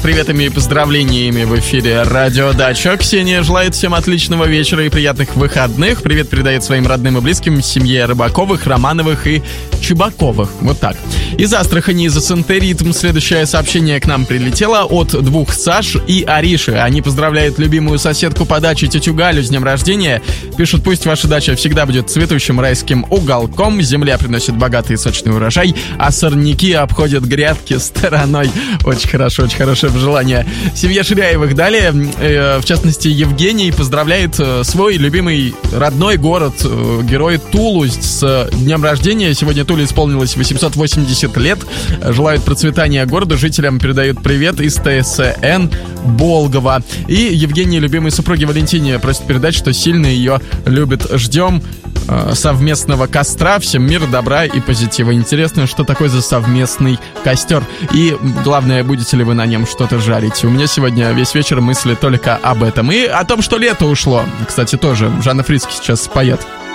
Приветами и поздравлениями в эфире Радио Дача. Ксения желает всем отличного вечера и приятных выходных. Привет передает своим родным и близким семье Рыбаковых, Романовых и Чебаковых. Вот так. Из Астрахани, из СНТ «Ритм» следующее сообщение к нам прилетело от двух Саш и Ариши. Они поздравляют любимую соседку по даче тетю Галю с днем рождения. Пишут: пусть ваша дача всегда будет цветущим райским уголком, земля приносит богатый и сочный урожай, а сорняки обходят грядки стороной. Очень хорошее пожелание. Семья Ширяевых далее, в частности, Евгений поздравляет свой любимый родной город, герой Тулу, с днем рождения. Сегодня Туле исполнилось 880 лет. Желают процветания города. Жителям передают привет из ТСН Болгова. И Евгений, любимой супруги Валентине, просит передать, что сильно ее любит. Ждем совместного костра. Всем мира, добра и позитива. Интересно, что такое за совместный костер. И главное, будете ли вы на нем что-то жарить. У меня сегодня весь вечер мысли только об этом. И о том, что лето ушло. Кстати, тоже Жанна Фриске сейчас споет.